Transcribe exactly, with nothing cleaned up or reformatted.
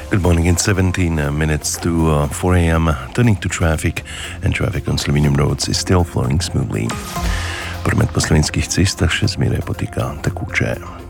Good morning. In seventeen minutes to uh, four a.m. Turning to traffic, and traffic on Slovenian roads is still flowing smoothly. Promet po slovenskih cestah še zmeraj poteka tekoče.